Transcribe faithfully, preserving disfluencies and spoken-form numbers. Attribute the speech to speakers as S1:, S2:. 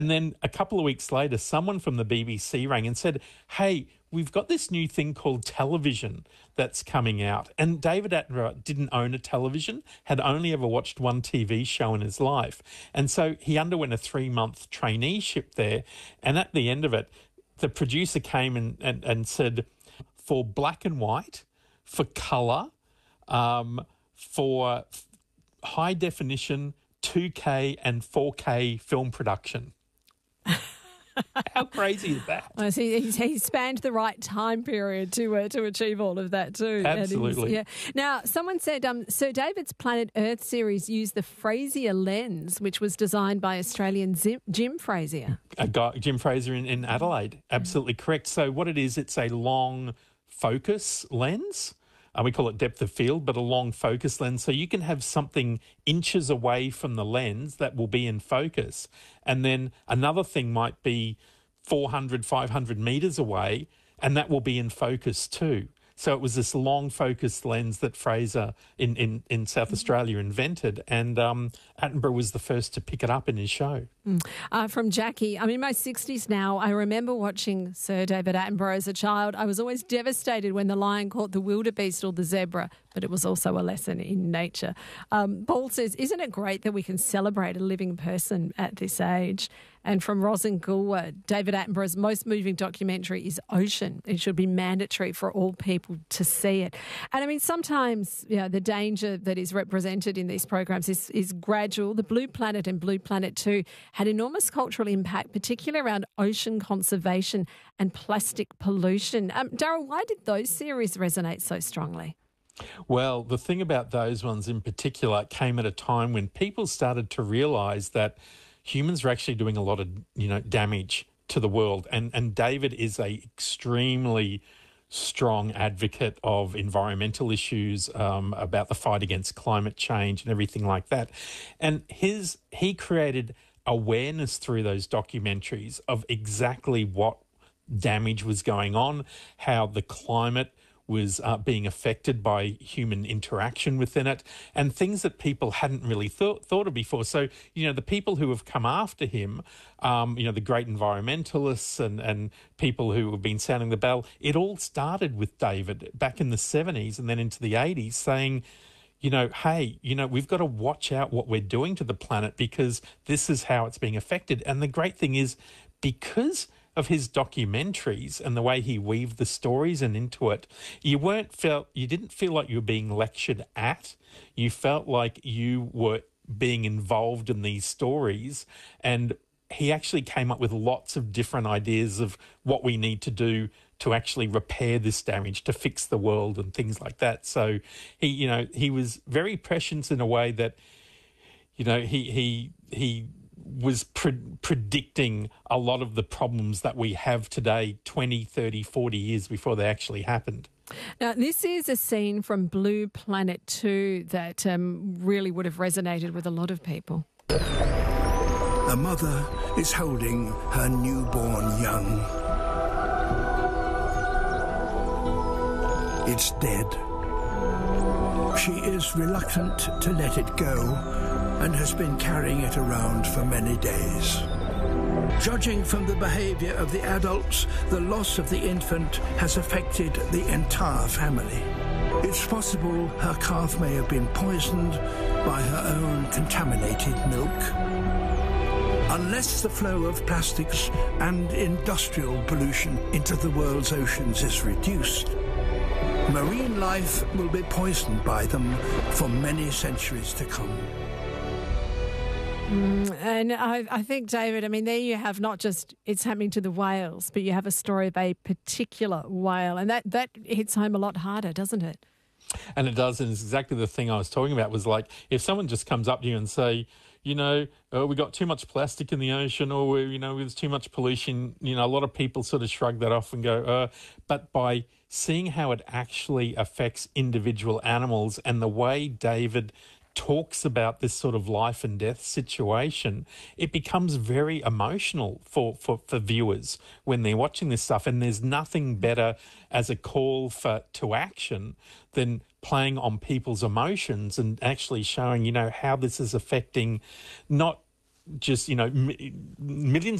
S1: And then a couple of weeks later, someone from the B B C rang and said, hey, we've got this new thing called television that's coming out. And David Attenborough didn't own a television, had only ever watched one T V show in his life. And so he underwent a three-month traineeship there. And at the end of it, the producer came and, and, and said, for black and white, for colour, um, for high definition, two K and four K film production. How crazy is that?
S2: Well, so he's, he's spanned the right time period to uh, to achieve all of that too.
S1: Absolutely.
S2: Yeah. Now, someone said um, Sir David's Planet Earth series used the Fraser lens, which was designed by Australian Zim, Jim Fraser.
S1: A guy, Jim Fraser in, in Adelaide. Absolutely correct. So what it is, it's a long focus lens. Uh, we call it depth of field, but a long focus lens. So you can have something inches away from the lens that will be in focus. And then another thing might be four hundred, five hundred metres away, and that will be in focus too. So it was this long focus lens that Fraser in, in, in South Australia invented, and um, Attenborough was the first to pick it up in his show.
S2: Mm. Uh, from Jackie, I'm in my sixties now. I remember watching Sir David Attenborough as a child. I was always devastated when the lion caught the wildebeest or the zebra, but it was also a lesson in nature. Um, Paul says, isn't it great that we can celebrate a living person at this age? And from Rosin Gulwa, David Attenborough's most moving documentary is Ocean. It should be mandatory for all people to see it. And I mean, sometimes you know, the danger that is represented in these programs is, is gradual. The Blue Planet and Blue Planet two had enormous cultural impact, particularly around ocean conservation and plastic pollution. Um, Daryl, why did those series resonate so strongly?
S1: Well, the thing about those ones in particular came at a time when people started to realise that humans are actually doing a lot of, you know, damage to the world. And, and David is a extremely strong advocate of environmental issues, um, about the fight against climate change and everything like that. And his he created awareness through those documentaries of exactly what damage was going on, how the climate was uh, being affected by human interaction within it, and things that people hadn't really thought, thought of before. So, you know, the people who have come after him, um, you know, the great environmentalists and, and people who have been sounding the bell, it all started with David back in the seventies and then into the eighties saying, you know, hey, you know, we've got to watch out what we're doing to the planet because this is how it's being affected. And the great thing is, because of his documentaries and the way he weaved the stories and into it, you weren't felt you didn't feel like you were being lectured at. You felt like you were being involved in these stories, and he actually came up with lots of different ideas of what we need to do to actually repair this damage, to fix the world and things like that. So he, you know, he was very prescient in a way that, you know, he he he. was pre- predicting a lot of the problems that we have today twenty, thirty, forty years before they actually happened.
S2: Now, this is a scene from Blue Planet two that um, really would have resonated with a lot of people.
S3: A mother is holding her newborn young. It's dead. She is reluctant to let it go and has been carrying it around for many days. Judging from the behaviour of the adults, the loss of the infant has affected the entire family. It's possible her calf may have been poisoned by her own contaminated milk. Unless the flow of plastics and industrial pollution into the world's oceans is reduced, marine life will be poisoned by them for many centuries to come.
S2: Mm, and I, I think, David, I mean, there you have not just it's happening to the whales, but you have a story of a particular whale. And that, that hits home a lot harder, doesn't it?
S1: And it does, and it's exactly the thing I was talking about was like if someone just comes up to you and say, you know, oh, we got too much plastic in the ocean or, we, you know, there's too much pollution, you know, a lot of people sort of shrug that off and go, uh, but by seeing how it actually affects individual animals and the way David talks about this sort of life and death situation, it becomes very emotional for, for, for viewers when they're watching this stuff. And there's nothing better as a call for to action than playing on people's emotions and actually showing, you know, how this is affecting not just, you know, m- millions